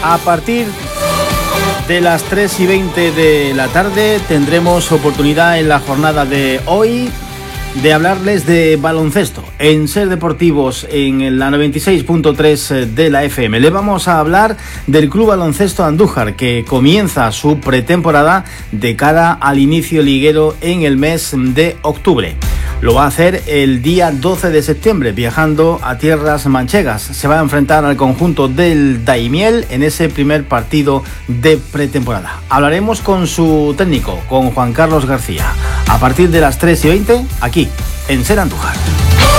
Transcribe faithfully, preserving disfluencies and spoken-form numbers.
A partir de las tres y veinte de la tarde tendremos oportunidad en la jornada de hoy de hablarles de baloncesto en Ser Deportivos en la noventa y seis punto tres de la F M. Le vamos a hablar del Club Baloncesto Andújar, que comienza su pretemporada de cara al inicio liguero en el mes de octubre. Lo va a hacer el día doce de septiembre, viajando a tierras manchegas. Se va a enfrentar al conjunto del Daimiel en ese primer partido de pretemporada. Hablaremos con su técnico, con Juan Carlos García, a partir de las tres y veinte, aquí, en Ser Andújar.